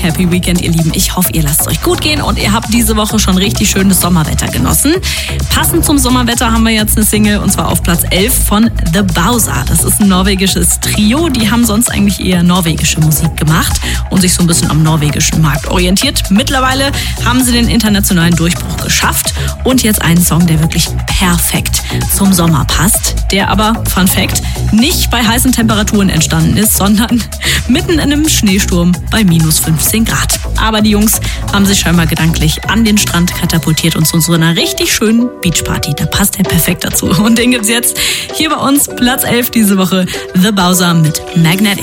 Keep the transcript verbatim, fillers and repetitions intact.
Happy Weekend, ihr Lieben. Ich hoffe, ihr lasst es euch gut gehen und ihr habt diese Woche schon richtig schönes Sommerwetter genossen. Passend zum Sommerwetter haben wir jetzt eine Single und zwar auf Platz elf von The Bowser. Das ist ein norwegisches Trio. Die haben sonst eigentlich eher norwegische Musik gemacht und sich so ein bisschen am norwegischen Markt orientiert. Mittlerweile haben sie den internationalen Durchbruch geschafft und jetzt einen Song, der wirklich perfekt zum Sommer passt, der aber, Fun Fact, nicht bei heißen Temperaturen entstanden ist, sondern mitten in einem Schneesturm bei minus fünfzehn Grad. Aber die Jungs haben sich scheinbar gedanklich an den Strand katapultiert und zu so einer richtig schönen Beachparty. Da passt er perfekt dazu. Und den gibt's jetzt hier bei uns, Platz elf diese Woche, The Bowser mit Magnetic.